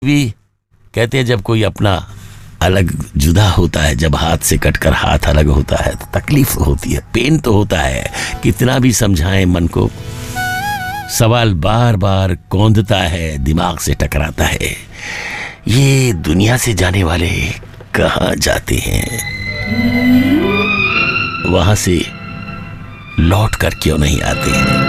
भी कहते हैं जब कोई अपना अलग जुदा होता है, जब हाथ से कटकर हाथ अलग होता है तो तकलीफ होती है, पेन तो होता है। कितना भी समझाएं मन को, सवाल बार बार कौंधता है, दिमाग से टकराता है। ये दुनिया से जाने वाले कहाँ जाते हैं, वहां से लौट कर क्यों नहीं आते हैं?